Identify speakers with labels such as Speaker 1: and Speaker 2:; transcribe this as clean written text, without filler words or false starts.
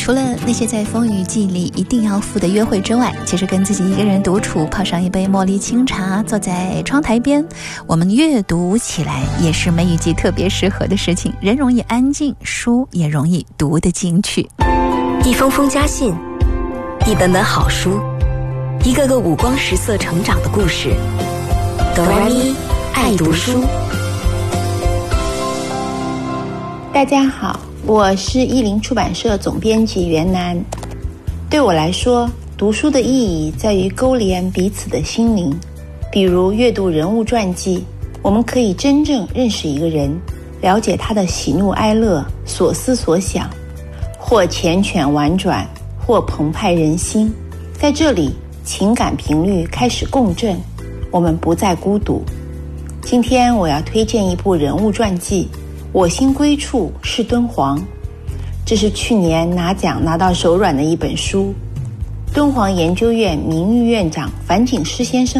Speaker 1: 除了那些在风雨季里一定要赴的约会之外，其实跟自己一个人独处，泡上一杯茉莉清茶，坐在窗台边，我们阅读起来也是梅雨季特别适合的事情。人容易安静，书也容易读得进去。
Speaker 2: 一封封家信，一本本好书，一个个五光十色成长的故事。哆来咪爱读书。
Speaker 3: 大家好，我是译林出版社总编辑袁楠。对我来说，读书的意义在于勾连彼此的心灵。比如阅读人物传记，我们可以真正认识一个人，了解他的喜怒哀乐、所思所想，或缱绻婉转，或澎湃人心。在这里，情感频率开始共振，我们不再孤独。今天我要推荐一部人物传记，我心归处是敦煌。这是去年拿奖拿到手软的一本书。敦煌研究院名誉院长樊锦诗先生